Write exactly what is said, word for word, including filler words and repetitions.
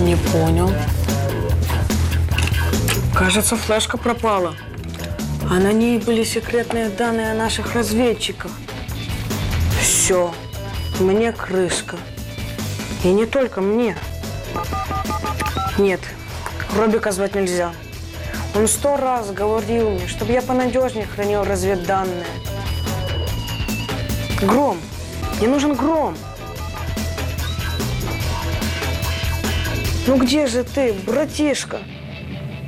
Не понял. Кажется, флешка пропала. А на ней были секретные данные о наших разведчиках. Все. Мне крышка. И не только мне. Нет, Робика звать нельзя. Он сто раз говорил мне, чтобы я понадежнее хранил разведданные. Гром. Мне нужен Гром. Ну где же ты, братишка?